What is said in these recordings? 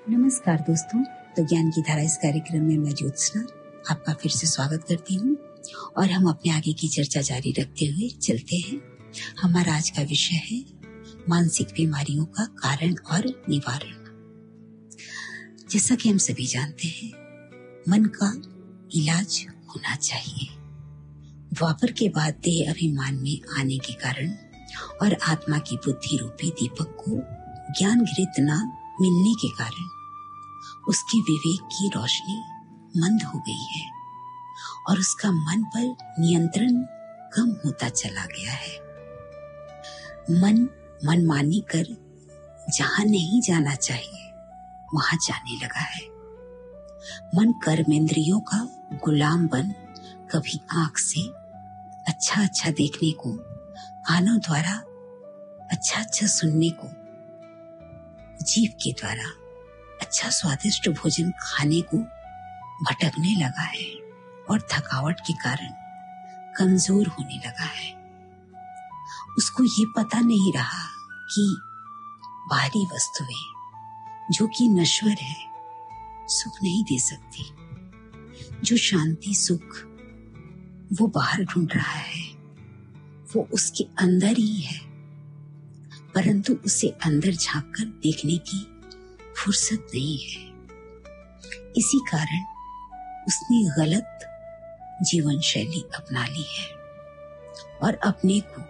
नमस्कार दोस्तों। तो ज्ञान की धारा इस कार्यक्रम में मैं ज्योत्सना आपका फिर से स्वागत करती हूँ और हम अपने आगे की चर्चा जारी रखते हुए चलते हैं। हमारा आज का विषय है मानसिक बीमारियों का कारण और निवारण। जैसा कि हम सभी जानते हैं, मन का इलाज होना चाहिए। द्वापर के बाद देह अभिमान में आने के कारण और आत्मा की बुद्धि रूपी दीपक को ज्ञान घृत न मिलने के कारण उसके विवेक की रोशनी मंद हो गई है और उसका मन पर नियंत्रण कम होता चला गया है। मन मनमानी कर जहां नहीं जाना चाहिए वहां जाने लगा है। मन कर्मेंद्रियों का गुलाम बन कभी आंख से अच्छा अच्छा देखने को, कानों द्वारा अच्छा अच्छा सुनने को, जीभ के द्वारा अच्छा स्वादिष्ट भोजन खाने को भटकने लगा है और थकावट के कारण कमजोर होने लगा है। उसको ये पता नहीं रहा कि बाहरी वस्तुएं जो कि नश्वर है सुख नहीं दे सकती। जो शांति सुख वो बाहर ढूंढ रहा है वो उसके अंदर ही है, परंतु उसे अंदर झांक कर देखने की फुर्सत नहीं है। इसी कारण उसने गलत जीवन शैली अपना ली है और अपने को,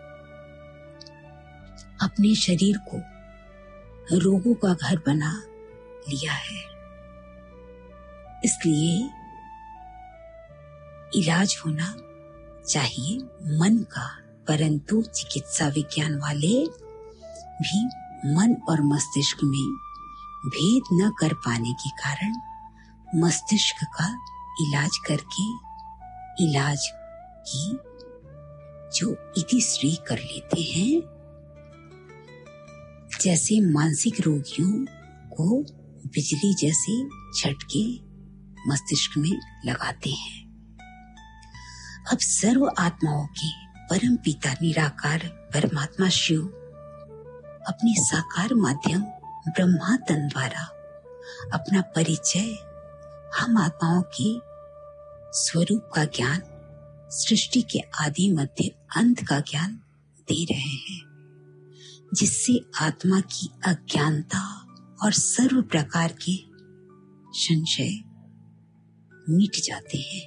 अपने शरीर को रोगों का घर बना लिया है। इसलिए इलाज होना चाहिए मन का, परंतु चिकित्सा विज्ञान वाले भी मन और मस्तिष्क में भेद न कर पाने के कारण मस्तिष्क का इलाज करके इलाज की जो इतिश्री कर लेते हैं। जैसे मानसिक रोगियों को बिजली जैसे झटके मस्तिष्क में लगाते हैं। अब सर्व आत्माओं के परम पिता निराकार परमात्मा शिव अपने साकार माध्यम ब्रह्मा तन द्वारा अपना परिचय हम आत्माओं के स्वरूप का ज्ञान, सृष्टि के आदि मध्य अंत का ज्ञान दे रहे हैं, जिससे आत्मा की अज्ञानता और सर्व प्रकार के संशय मिट जाते हैं।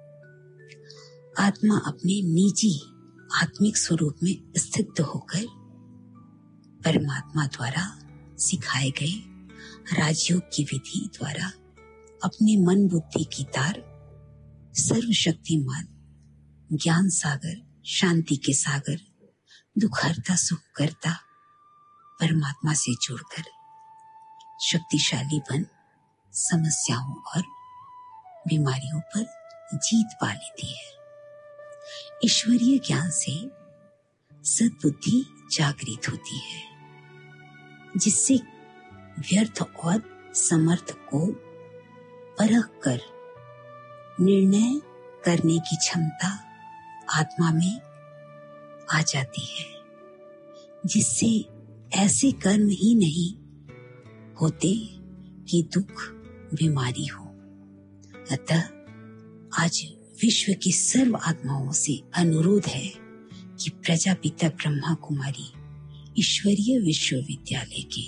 आत्मा अपने निजी आत्मिक स्वरूप में स्थित होकर परमात्मा द्वारा सिखाए गए राजयोग की विधि द्वारा अपने मन बुद्धि की तार सर्वशक्तिमान ज्ञान सागर, शांति के सागर, दुखहर्ता सुख करता परमात्मा से जुड़कर शक्तिशाली बन समस्याओं और बीमारियों पर जीत पा लेती है। ईश्वरीय ज्ञान से सद्बुद्धि जागृत होती है, जिससे व्यर्थ और समर्थ को परख कर निर्णय करने की क्षमता आत्मा में आ जाती है, जिससे ऐसे कर्म ही नहीं होते कि दुख बीमारी हो। अतः आज विश्व की सर्व आत्माओं से अनुरोध है कि प्रजापिता ब्रह्मा कुमारी ईश्वरीय विश्वविद्यालय के